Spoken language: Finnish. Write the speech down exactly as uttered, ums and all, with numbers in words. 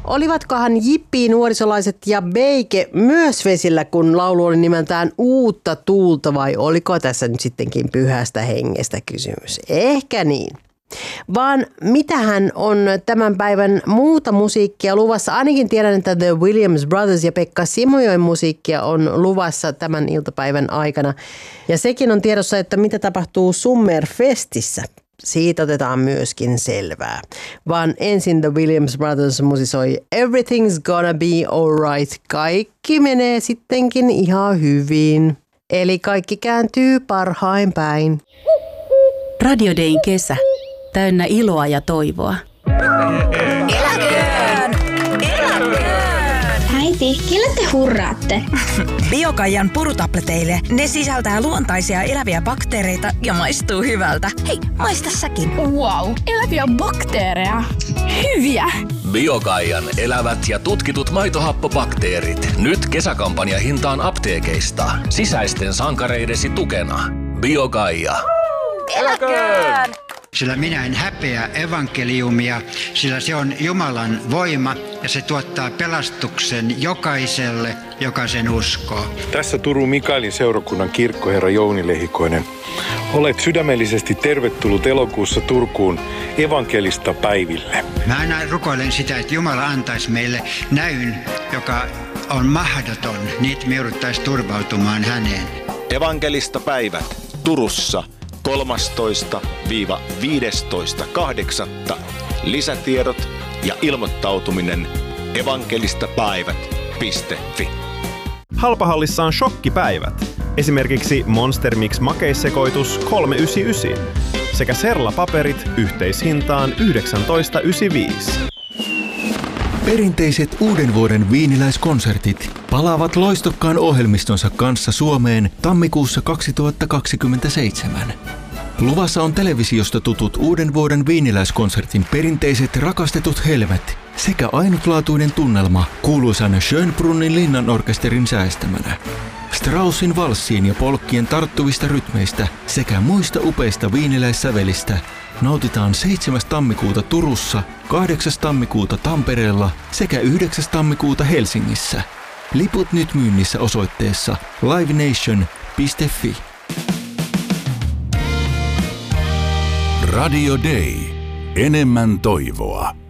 Olivatkohan Jippi, nuorisolaiset ja Beike myös vesillä, kun laulu oli nimeltään Uutta tuulta, vai oliko tässä nyt sittenkin pyhästä hengestä kysymys? Ehkä niin. Vaan mitähän on tämän päivän muuta musiikkia luvassa? Ainakin tiedän, että The Williams Brothers ja Pekka Simojoen musiikkia on luvassa tämän iltapäivän aikana. Ja sekin on tiedossa, että mitä tapahtuu Summerfestissä. Siitä otetaan myöskin selvää. Vaan ensin The Williams Brothers musisoi Everything's Gonna Be Alright. Kaikki menee sittenkin ihan hyvin. Eli kaikki kääntyy parhain päin. Radio Dayn kesä. Täynnä iloa ja toivoa. Eläköön! Eläköön! Äiti, kelle te hurraatte? Biokaijan purutableteille. Ne sisältää luontaisia eläviä bakteereita ja maistuu hyvältä. Hei, maista säkin. Wow, eläviä bakteereja. Hyviä! Biokaijan elävät ja tutkitut maitohappobakteerit. Nyt kesäkampanja hintaan apteekeista. Sisäisten sankareidesi tukena. Biokaija. Eläköön! Sillä minä en häpeä evankeliumia, sillä se on Jumalan voima ja se tuottaa pelastuksen jokaiselle, joka sen uskoo. Tässä Turun Mikaelin seurakunnan kirkkoherra Jouni Lehikoinen. Olet sydämellisesti tervetullut elokuussa Turkuun evankelista päiville. Mä aina rukoilen sitä, että Jumala antaisi meille näyn, joka on mahdoton, niin me jouduttaisiin turvautumaan häneen. Evankelista päivät Turussa. kolmastoista viidestoista kahdeksatta Lisätiedot ja ilmoittautuminen evankelistapäivät piste fi. Halpahallissa on shokkipäivät. Esimerkiksi Monster Mix makeissekoitus kolme yhdeksänkymmentäyhdeksän sekä Serla-paperit yhteishintaan yhdeksäntoista yhdeksänkymmentäviisi. Perinteiset uuden vuoden viiniläiskonsertit palaavat loistokkaan ohjelmistonsa kanssa Suomeen tammikuussa kaksituhattakaksikymmentäseitsemän. Luvassa on televisiosta tutut uuden vuoden viiniläiskonsertin perinteiset rakastetut helmet sekä ainutlaatuinen tunnelma kuuluisan Schönbrunnin linnanorkesterin säästämänä. Straussin valssiin ja polkkien tarttuvista rytmeistä sekä muista upeista viiniläissävelistä nautitaan seitsemäs tammikuuta Turussa, kahdeksas tammikuuta Tampereella sekä yhdeksäs tammikuuta Helsingissä. Liput nyt myynnissä osoitteessa livenation piste fi. Radio Day. Enemmän toivoa.